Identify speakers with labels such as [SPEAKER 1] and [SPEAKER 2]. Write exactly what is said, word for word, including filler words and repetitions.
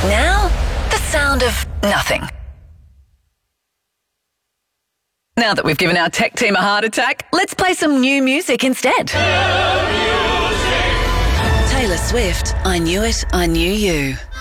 [SPEAKER 1] Now, the sound of nothing. Now that we've given our tech team a heart attack, let's play some new music instead. Taylor Swift, I Knew It, I Knew You.